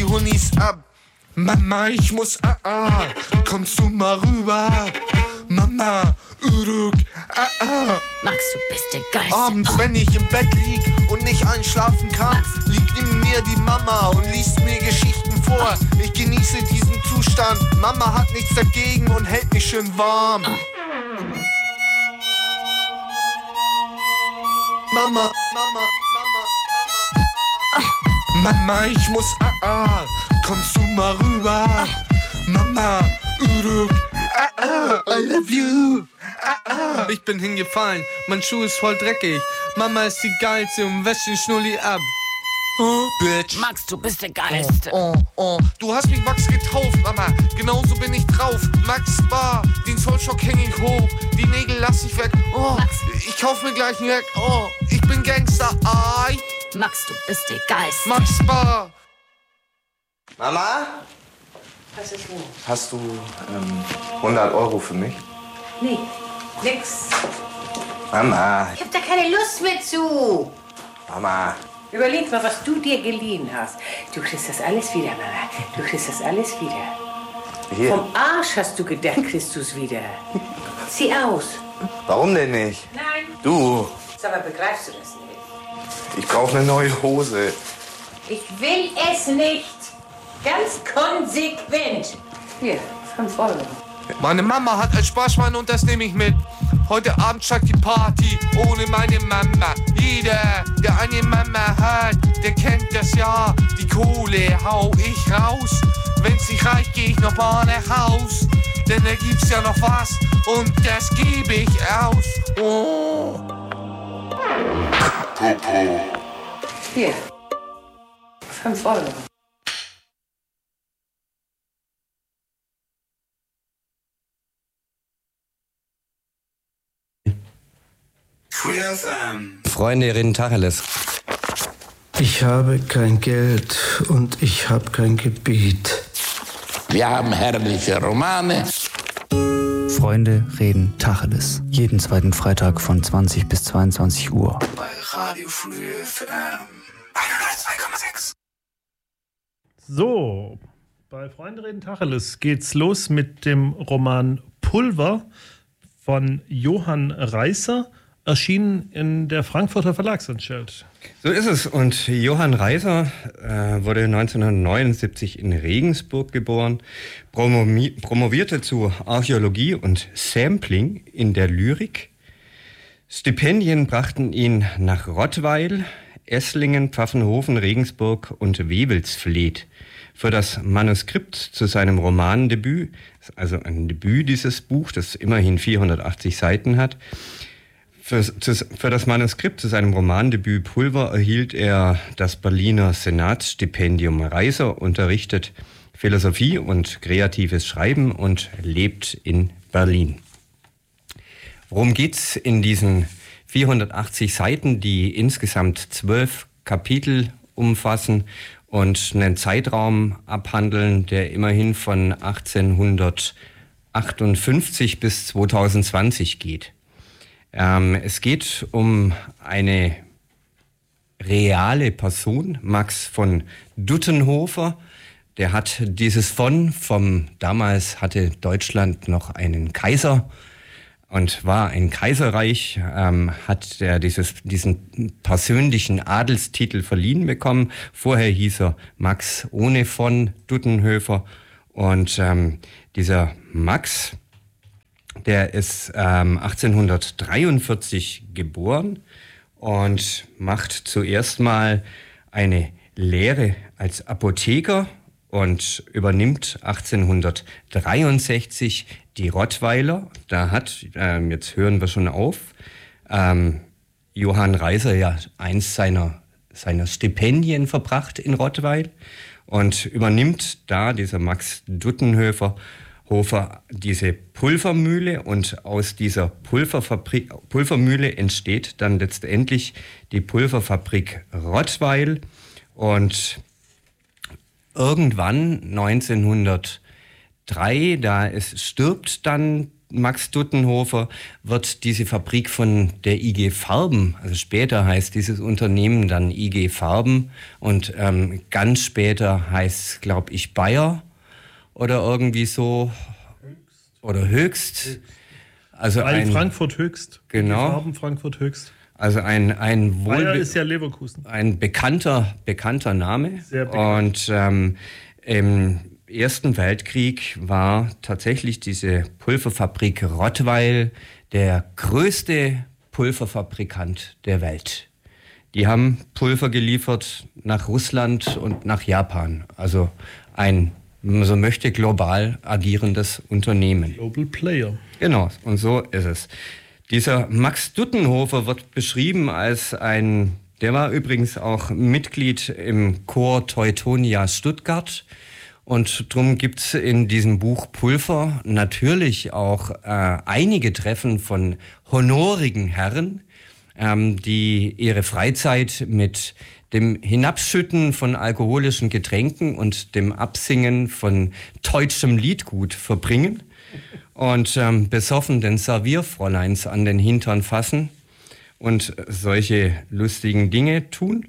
Hunnis ab. Mama, ich muss, kommst du mal rüber? Mama, Max, du bist der Geilste. Abends, wenn ich im Bett lieg und nicht einschlafen kann, liegt neben mir die Mama und liest mir Geschichten vor. Ich genieße diesen Zustand, Mama hat nichts dagegen und hält mich schön warm. Mama, Mama, ich muss, kommst du mal rüber? Mama, I love you. Ich bin hingefallen, mein Schuh ist voll dreckig. Mama ist die Geilste und wäscht den Schnulli ab. Oh, Bitch. Max, du bist der Geilste. Du hast mich Max getauft, Mama. Genauso bin ich drauf. Max Bar, den Zollstock häng ich hoch. Die Nägel lass ich weg. Max. Ich kauf mir gleich einen Jack. Ich bin Gangster. Max, du bist der Geilste. Max Bar. Mama? Was ist los? Hast du 100 Euro für mich? Nee, nix. Mama. Ich hab da keine Lust mehr zu. Mama. Überleg mal, was du dir geliehen hast. Du kriegst das alles wieder, Mama. Du kriegst das alles wieder. Hier. Vom Arsch hast du gedacht, kriegst du's wieder. Zieh aus. Warum denn nicht? Nein. Du. Sag mal, begreifst du das nicht? Ich brauche eine neue Hose. Ich will es nicht. Ganz konsequent. Hier, 5 Euro. Meine Mama hat ein Sparschwein und das nehme ich mit. Heute Abend steigt die Party ohne meine Mama. Jeder, der eine Mama hat, der kennt das ja. Die Kohle hau ich raus. Wenn's nicht reicht, geh ich noch mal nach Haus. Denn da gibt's ja noch was und das gebe ich aus. Hier, 5 Euro. Freunde Reden Tacheles. Ich habe kein Geld und ich habe kein Gebet. Wir haben herrliche Romane. Freunde reden Tacheles. Jeden zweiten Freitag von 20 bis 22 Uhr. Bei Radio Früh FM 102,6. So, bei Freunde reden Tacheles geht's los mit dem Roman Pulver von Johann Reißer, erschienen in der Frankfurter Verlagsanstalt. So ist es. Und Johann Reißer wurde 1979 in Regensburg geboren, promovierte zu Archäologie und Sampling in der Lyrik. Stipendien brachten ihn nach Rottweil, Esslingen, Pfaffenhofen, Regensburg und Wewelsfleth. Für das Manuskript zu seinem Romandebüt, also ein Debüt dieses Buch, das immerhin 480 Seiten hat, für das Manuskript zu seinem Romandebüt Pulver erhielt er das Berliner Senatsstipendium. Reißer unterrichtet Philosophie und kreatives Schreiben und lebt in Berlin. Worum geht's in diesen 480 Seiten, die insgesamt 12 Kapitel umfassen und einen Zeitraum abhandeln, der immerhin von 1858 bis 2020 geht? Es geht um eine reale Person, Max von Duttenhofer. Der hat dieses damals hatte Deutschland noch einen Kaiser und war ein Kaiserreich, hat er diesen persönlichen Adelstitel verliehen bekommen. Vorher hieß er Max ohne von Duttenhofer. Und dieser Max, der ist 1843 geboren und macht zuerst mal eine Lehre als Apotheker und übernimmt 1863 die Rottweiler. Da hat, jetzt hören wir schon auf, Johann Reißer ja eins seiner Stipendien verbracht in Rottweil und übernimmt da dieser Max Duttenhofer diese Pulvermühle, und aus dieser Pulvermühle entsteht dann letztendlich die Pulverfabrik Rottweil. Und irgendwann 1903, stirbt dann Max Duttenhofer wird diese Fabrik von der IG Farben, also später heißt dieses Unternehmen dann IG Farben und ganz später heißt es, glaube ich, Bayer oder irgendwie so. Oder Höchst. Also Frankfurt Höchst. Genau. Farben Frankfurt Höchst. Also Bayer ist ja Leverkusen. Ein bekannter Name. Sehr bekannt. Und im Ersten Weltkrieg war tatsächlich diese Pulverfabrik Rottweil der größte Pulverfabrikant der Welt. Die haben Pulver geliefert nach Russland und nach Japan. Also ein, wenn man so möchte, global agierendes Unternehmen. Global Player. Genau, und so ist es. Dieser Max Duttenhofer wird beschrieben als der war übrigens auch Mitglied im Chor Teutonia Stuttgart. Und darum gibt es in diesem Buch Pulver natürlich auch einige Treffen von honorigen Herren, die ihre Freizeit mit dem Hinabschütten von alkoholischen Getränken und dem Absingen von deutschem Liedgut verbringen und besoffen den Servierfräuleins an den Hintern fassen und solche lustigen Dinge tun.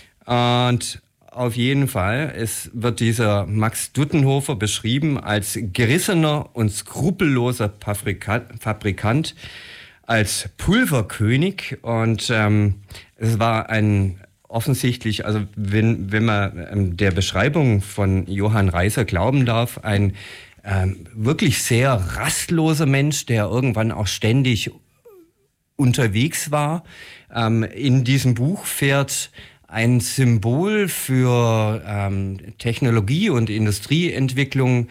Und auf jeden Fall, es wird dieser Max Duttenhofer beschrieben als gerissener und skrupelloser Fabrikant, als Pulverkönig. Und es war offensichtlich, also wenn man der Beschreibung von Johann Reiser glauben darf, ein wirklich sehr rastloser Mensch, der irgendwann auch ständig unterwegs war. In diesem Buch fährt ein Symbol für Technologie und Industrieentwicklung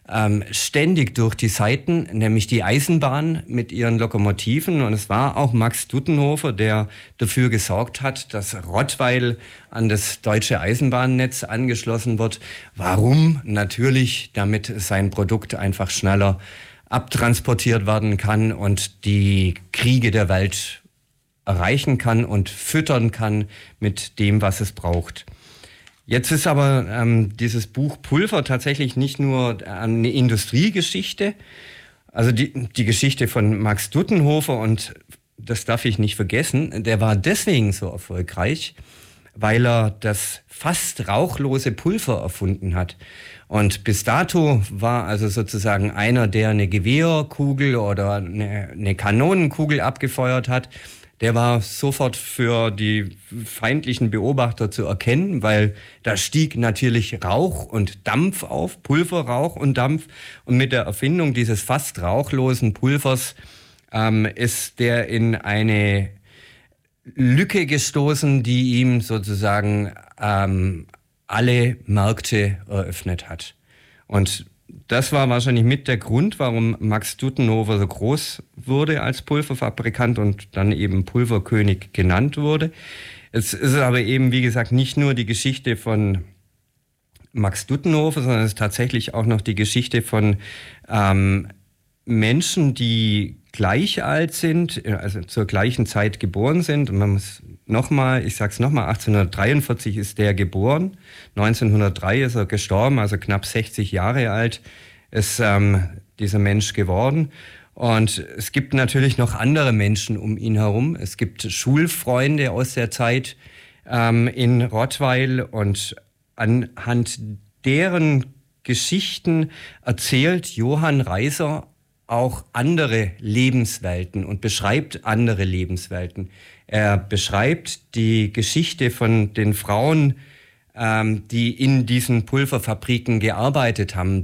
ständig durch die Seiten, nämlich die Eisenbahn mit ihren Lokomotiven. Und es war auch Max Duttenhofer, der dafür gesorgt hat, dass Rottweil an das deutsche Eisenbahnnetz angeschlossen wird. Warum? Natürlich, damit sein Produkt einfach schneller abtransportiert werden kann und die Kriege der Welt erreichen kann und füttern kann mit dem, was es braucht. Jetzt ist aber dieses Buch Pulver tatsächlich nicht nur eine Industriegeschichte, also die Geschichte von Max Duttenhofer, und das darf ich nicht vergessen, der war deswegen so erfolgreich, weil er das fast rauchlose Pulver erfunden hat. Und bis dato war also sozusagen einer, der eine Gewehrkugel oder eine Kanonenkugel abgefeuert hat, der war sofort für die feindlichen Beobachter zu erkennen, weil da stieg natürlich Rauch und Dampf auf, Pulverrauch und Dampf. Und mit der Erfindung dieses fast rauchlosen Pulvers ist der in eine Lücke gestoßen, die ihm sozusagen alle Märkte eröffnet hat. Und das war wahrscheinlich mit der Grund, warum Max Duttenhofer so groß wurde als Pulverfabrikant und dann eben Pulverkönig genannt wurde. Es ist aber eben, wie gesagt, nicht nur die Geschichte von Max Duttenhofer, sondern es ist tatsächlich auch noch die Geschichte von Menschen, die gleich alt sind, also zur gleichen Zeit geboren sind. Und man muss ich sag's nochmal, 1843 ist der geboren, 1903 ist er gestorben, also knapp 60 Jahre alt ist dieser Mensch geworden. Und es gibt natürlich noch andere Menschen um ihn herum. Es gibt Schulfreunde aus der Zeit in Rottweil, und anhand deren Geschichten erzählt Johann Reiser auch andere Lebenswelten und beschreibt andere Lebenswelten. Er beschreibt die Geschichte von den Frauen, die in diesen Pulverfabriken gearbeitet haben.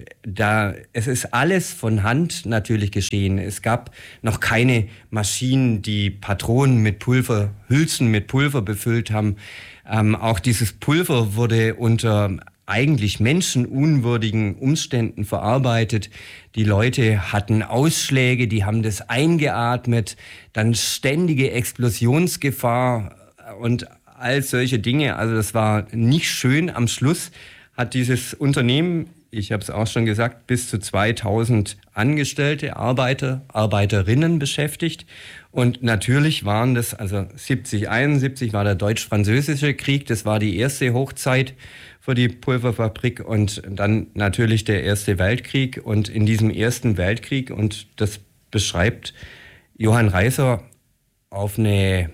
Es ist alles von Hand natürlich geschehen. Es gab noch keine Maschinen, die Patronen mit Pulver, Hülsen mit Pulver befüllt haben. Auch dieses Pulver wurde unter eigentlich menschenunwürdigen Umständen verarbeitet. Die Leute hatten Ausschläge, die haben das eingeatmet, dann ständige Explosionsgefahr und all solche Dinge. Also das war nicht schön. Am Schluss hat dieses Unternehmen ich habe es auch schon gesagt, bis zu 2000 Angestellte, Arbeiter, Arbeiterinnen beschäftigt. Und natürlich waren das, also 70, 71 war der Deutsch-Französische Krieg, das war die erste Hochzeit für die Pulverfabrik und dann natürlich der Erste Weltkrieg. Und in diesem Ersten Weltkrieg, und das beschreibt Johann Reiser auf eine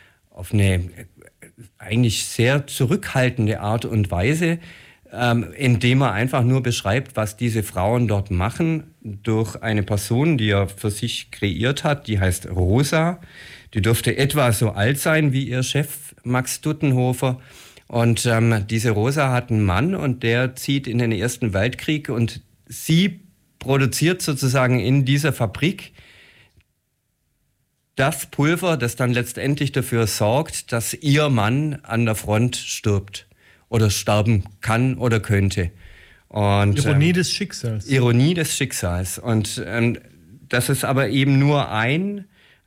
eigentlich sehr zurückhaltende Art und Weise, indem er einfach nur beschreibt, was diese Frauen dort machen, durch eine Person, die er für sich kreiert hat, die heißt Rosa. Die dürfte etwa so alt sein wie ihr Chef Max Duttenhofer. Und diese Rosa hat einen Mann und der zieht in den Ersten Weltkrieg und sie produziert sozusagen in dieser Fabrik das Pulver, das dann letztendlich dafür sorgt, dass ihr Mann an der Front stirbt oder sterben kann oder könnte. Und, Ironie des Schicksals. Ironie des Schicksals. Und das ist aber eben nur ein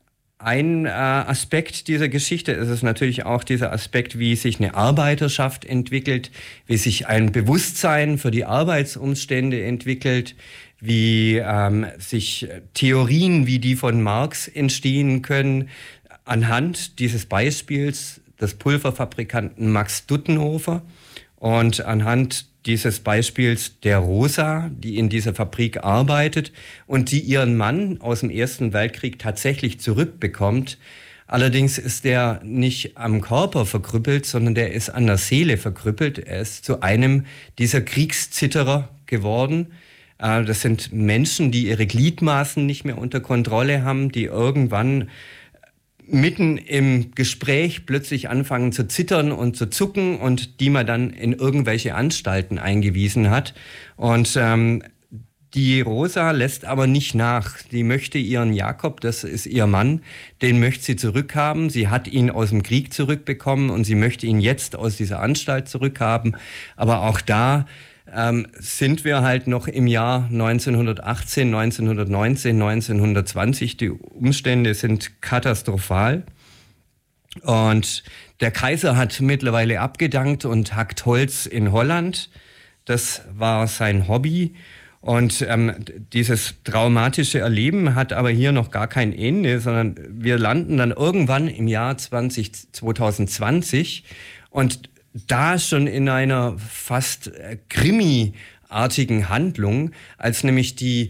Aspekt dieser Geschichte. Es ist natürlich auch dieser Aspekt, wie sich eine Arbeiterschaft entwickelt, wie sich ein Bewusstsein für die Arbeitsumstände entwickelt, wie sich Theorien wie die von Marx entstehen können, anhand dieses Beispiels des Pulverfabrikanten Max Duttenhofer und anhand dieses Beispiels der Rosa, die in dieser Fabrik arbeitet und die ihren Mann aus dem Ersten Weltkrieg tatsächlich zurückbekommt. Allerdings ist der nicht am Körper verkrüppelt, sondern der ist an der Seele verkrüppelt. Er ist zu einem dieser Kriegszitterer geworden. Das sind Menschen, die ihre Gliedmaßen nicht mehr unter Kontrolle haben, die irgendwann mitten im Gespräch plötzlich anfangen zu zittern und zu zucken und die man dann in irgendwelche Anstalten eingewiesen hat. Und die Rosa lässt aber nicht nach. Die möchte ihren Jakob, das ist ihr Mann, den möchte sie zurückhaben. Sie hat ihn aus dem Krieg zurückbekommen und sie möchte ihn jetzt aus dieser Anstalt zurückhaben. Aber auch da sind wir halt noch im Jahr 1918, 1919, 1920. Die Umstände sind katastrophal. Und der Kaiser hat mittlerweile abgedankt und hackt Holz in Holland. Das war sein Hobby. Und dieses traumatische Erleben hat aber hier noch gar kein Ende, sondern wir landen dann irgendwann im Jahr 2020 und da schon in einer fast Krimi-artigen Handlung, als nämlich die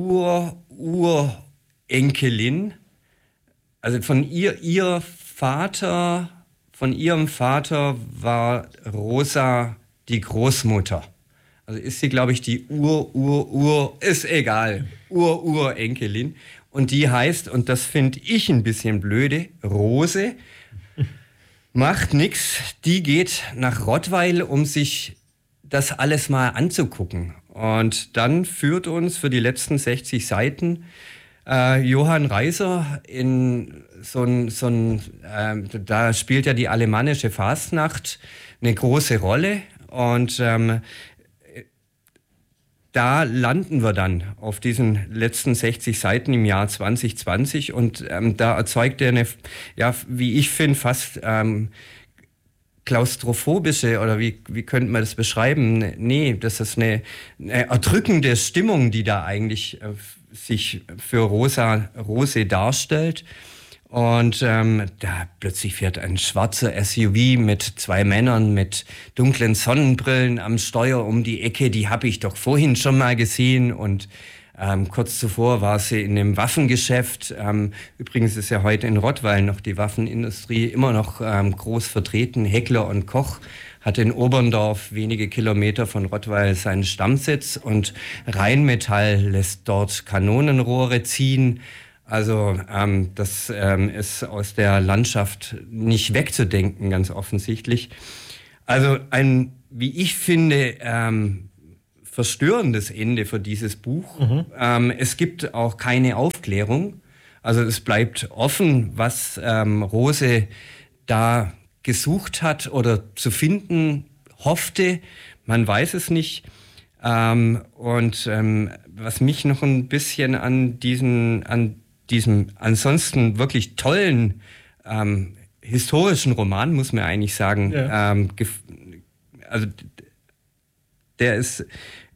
Urenkelin, also von ihrem Vater war Rosa die Großmutter. Also ist sie, glaube ich, die ist egal, Urenkelin. Und die heißt, und das finde ich ein bisschen blöde, Rose. Macht nix, die geht nach Rottweil, um sich das alles mal anzugucken. Und dann führt uns für die letzten 60 Seiten Johann Reiser in da spielt ja die alemannische Fastnacht eine große Rolle. Und da landen wir dann auf diesen letzten 60 Seiten im Jahr 2020 und da erzeugt er eine, ja, wie ich finde, fast klaustrophobische, oder wie könnte man das beschreiben? Nee, das ist eine erdrückende Stimmung, die da eigentlich sich für Rose darstellt. Und da plötzlich fährt ein schwarzer SUV mit 2 Männern mit dunklen Sonnenbrillen am Steuer um die Ecke. Die habe ich doch vorhin schon mal gesehen. Und kurz zuvor war sie in einem Waffengeschäft. Übrigens ist ja heute in Rottweil noch die Waffenindustrie immer noch groß vertreten. Heckler & Koch hat in Oberndorf, wenige Kilometer von Rottweil, seinen Stammsitz. Und Rheinmetall lässt dort Kanonenrohre ziehen. Also das ist aus der Landschaft nicht wegzudenken, ganz offensichtlich. Also ein, wie ich finde, verstörendes Ende für dieses Buch. Es gibt auch keine Aufklärung. Also es bleibt offen, was Rose da gesucht hat oder zu finden hoffte. Man weiß es nicht. Und was mich noch ein bisschen an diesem ansonsten wirklich tollen historischen Roman, muss man eigentlich sagen, ja. Also der ist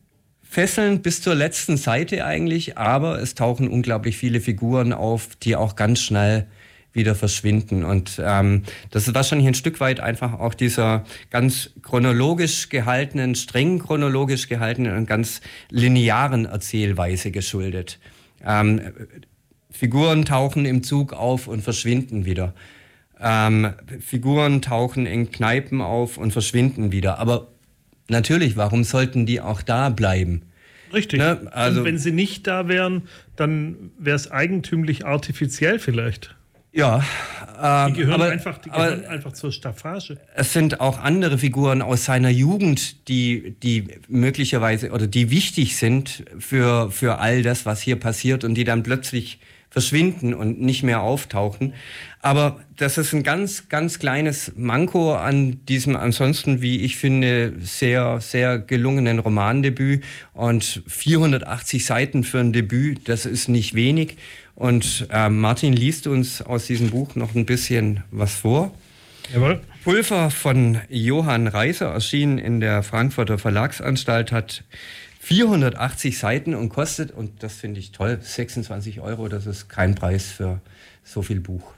fesselnd bis zur letzten Seite eigentlich, aber es tauchen unglaublich viele Figuren auf, die auch ganz schnell wieder verschwinden. Und das ist wahrscheinlich ein Stück weit einfach auch dieser ganz chronologisch gehaltenen, streng chronologisch gehaltenen und ganz linearen Erzählweise geschuldet. Figuren tauchen im Zug auf und verschwinden wieder. Figuren tauchen in Kneipen auf und verschwinden wieder. Aber natürlich, warum sollten die auch da bleiben? Richtig. Ne? Also, und wenn sie nicht da wären, dann wäre es eigentümlich artifiziell vielleicht. Ja, die gehören einfach zur Staffage. Es sind auch andere Figuren aus seiner Jugend, die möglicherweise oder die wichtig sind für all das, was hier passiert und die dann plötzlich verschwinden und nicht mehr auftauchen. Aber das ist ein ganz, ganz kleines Manko an diesem ansonsten, wie ich finde, sehr, sehr gelungenen Romandebüt. Und 480 Seiten für ein Debüt, das ist nicht wenig. Und Martin liest uns aus diesem Buch noch ein bisschen was vor. Jawohl. Pulver von Johann Reiser, erschienen in der Frankfurter Verlagsanstalt, hat 480 Seiten und kostet, und das finde ich toll, 26 €. Das ist kein Preis für so viel Buch.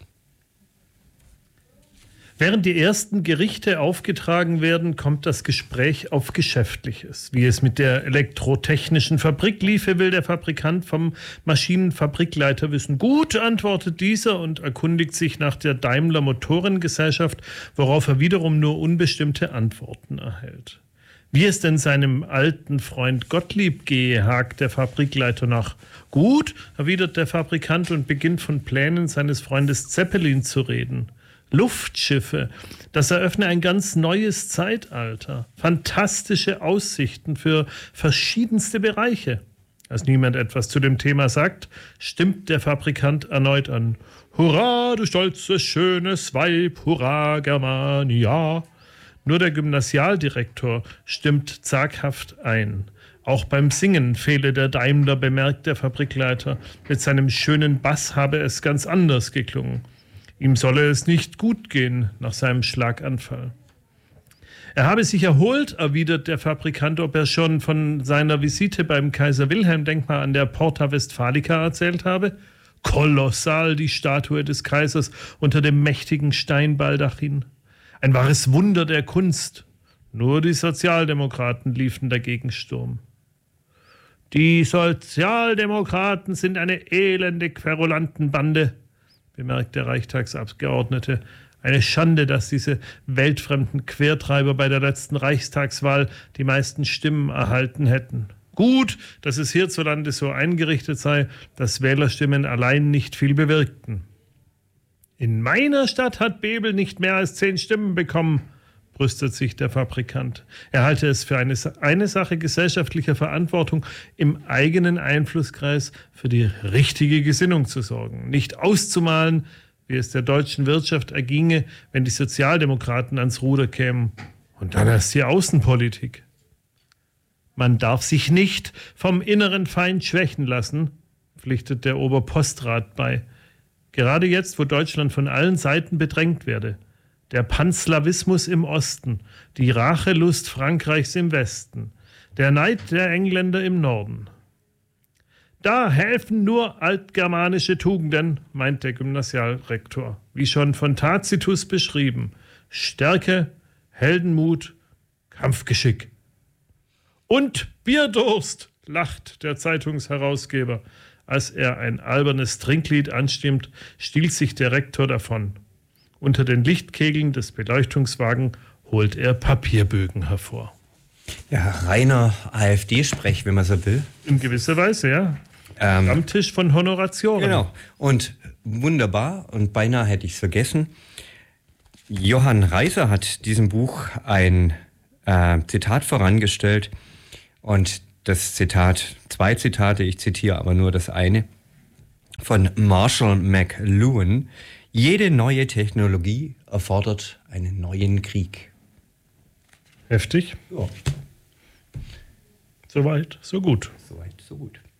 Während die ersten Gerichte aufgetragen werden, kommt das Gespräch auf Geschäftliches. Wie es mit der elektrotechnischen Fabrik liefe, will der Fabrikant vom Maschinenfabrikleiter wissen. Gut, antwortet dieser und erkundigt sich nach der Daimler Motorengesellschaft, worauf er wiederum nur unbestimmte Antworten erhält. Wie es denn seinem alten Freund Gottlieb gehe, hakt der Fabrikleiter nach. Gut, erwidert der Fabrikant und beginnt von Plänen seines Freundes Zeppelin zu reden. Luftschiffe, das eröffne ein ganz neues Zeitalter. Fantastische Aussichten für verschiedenste Bereiche. Als niemand etwas zu dem Thema sagt, stimmt der Fabrikant erneut an. Hurra, du stolzes, schönes Weib, hurra, Germania. Nur der Gymnasialdirektor stimmt zaghaft ein. Auch beim Singen fehle der Daimler, bemerkt der Fabrikleiter. Mit seinem schönen Bass habe es ganz anders geklungen. Ihm solle es nicht gut gehen nach seinem Schlaganfall. Er habe sich erholt, erwidert der Fabrikant, ob er schon von seiner Visite beim Kaiser-Wilhelm-Denkmal an der Porta Westfalica erzählt habe. Kolossal die Statue des Kaisers unter dem mächtigen Steinbaldachin. Ein wahres Wunder der Kunst. Nur die Sozialdemokraten liefen dagegen Sturm. Die Sozialdemokraten sind eine elende Querulantenbande, bemerkt der Reichstagsabgeordnete. Eine Schande, dass diese weltfremden Quertreiber bei der letzten Reichstagswahl die meisten Stimmen erhalten hätten. Gut, dass es hierzulande so eingerichtet sei, dass Wählerstimmen allein nicht viel bewirkten. In meiner Stadt hat Bebel nicht mehr als 10 Stimmen bekommen, brüstet sich der Fabrikant. Er halte es für eine Sache gesellschaftlicher Verantwortung, im eigenen Einflusskreis für die richtige Gesinnung zu sorgen. Nicht auszumalen, wie es der deutschen Wirtschaft erginge, wenn die Sozialdemokraten ans Ruder kämen. Und dann erst die Außenpolitik. Man darf sich nicht vom inneren Feind schwächen lassen, pflichtet der Oberpostrat bei. Gerade jetzt, wo Deutschland von allen Seiten bedrängt werde. Der Panslawismus im Osten, die Rachelust Frankreichs im Westen, der Neid der Engländer im Norden. Da helfen nur altgermanische Tugenden, meint der Gymnasialrektor, wie schon von Tacitus beschrieben. Stärke, Heldenmut, Kampfgeschick. Und Bierdurst, lacht der Zeitungsherausgeber. Als er ein albernes Trinklied anstimmt, stiehlt sich der Rektor davon. Unter den Lichtkegeln des Beleuchtungswagens holt er Papierbögen hervor. Ja, reiner AfD-Sprech, wenn man so will. In gewisser Weise, ja. Am Tisch von Honoratioren. Genau. Und wunderbar, und beinahe hätte ich es vergessen, Johann Reiser hat diesem Buch ein Zitat vorangestellt. Und das Zitat, 2 Zitate, ich zitiere aber nur das eine, von Marshall McLuhan: Jede neue Technologie erfordert einen neuen Krieg. Heftig. Ja. Soweit, so gut. Soweit, so gut.